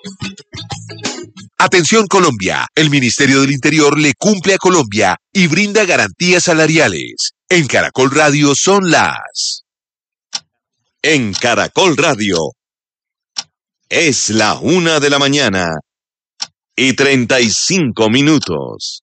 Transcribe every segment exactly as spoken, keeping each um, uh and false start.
Atención Colombia, el Ministerio del Interior le cumple a Colombia y brinda garantías salariales. En Caracol Radio son las... En Caracol Radio es la una de la mañana y treinta y cinco minutos.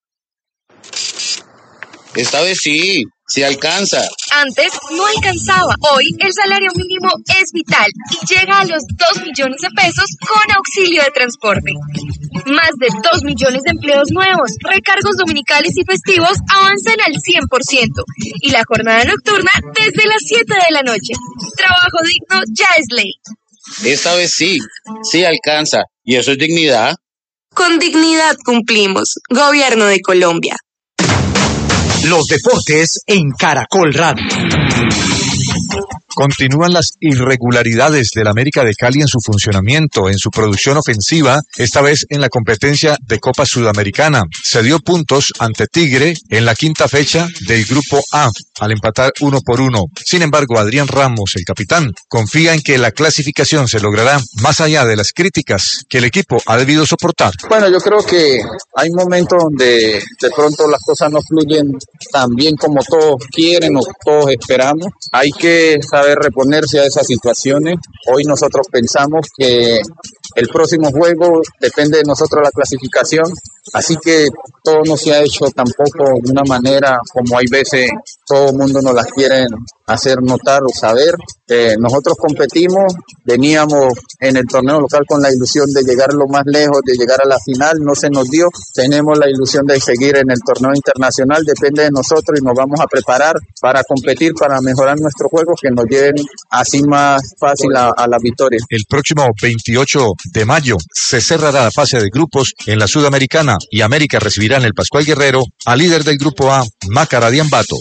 Esta vez sí, sí alcanza. Antes no alcanzaba. Hoy el salario mínimo es vital y llega a los dos millones de pesos con auxilio de transporte. Más de dos millones de empleos nuevos, recargos dominicales y festivos avanzan al cien por ciento y la jornada nocturna desde las siete de la noche. Trabajo digno ya es ley. Esta vez sí, sí alcanza. ¿Y eso es dignidad? Con dignidad cumplimos. Gobierno de Colombia. Los deportes en Caracol Radio. Continúan las irregularidades del América de Cali en su funcionamiento, en su producción ofensiva, esta vez en la competencia de Copa Sudamericana. Se dio puntos ante Tigre en la quinta fecha del Grupo A, al empatar uno por uno. Sin embargo, Adrián Ramos, el capitán, confía en que la clasificación se logrará más allá de las críticas que el equipo ha debido soportar. Bueno, yo creo que hay momentos donde de pronto las cosas no fluyen tan bien como todos quieren o todos esperamos. Hay que saber reponerse a esas situaciones. Hoy nosotros pensamos que el próximo juego depende de nosotros la clasificación, así que todo no se ha hecho tampoco de una manera como hay veces todo el mundo nos las quiere hacer notar o saber. Eh, nosotros competimos, veníamos en el torneo local con la ilusión de llegar lo más lejos, de llegar a la final, no se nos dio. Tenemos la ilusión de seguir en el torneo internacional, depende de nosotros y nos vamos a preparar para competir, para mejorar nuestro juego, que nos lleven así más fácil a, a la victoria. El próximo veintiocho de mayo se cerrará la fase de grupos en la Sudamericana y América recibirá en el Pascual Guerrero al líder del Grupo A, Macará de Ambato.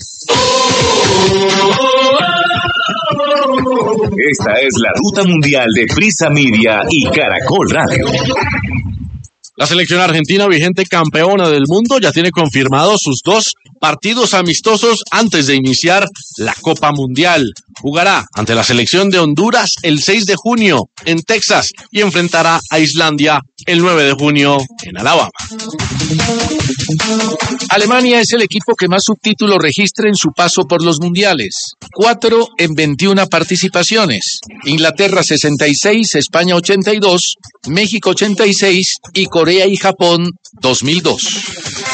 Esta es la ruta mundial de Prisa Media y Caracol Radio. La selección argentina, vigente campeona del mundo, ya tiene confirmados sus dos partidos amistosos antes de iniciar la Copa Mundial. Jugará ante la selección de Honduras el seis de junio en Texas y enfrentará a Islandia el nueve de junio en Alabama. Alemania es el equipo que más subtítulos registra en su paso por los mundiales. Cuatro en veintiuna participaciones. Inglaterra sesenta y seis, España ochenta y dos, México ochenta y seis y Corea y Japón dos mil dos.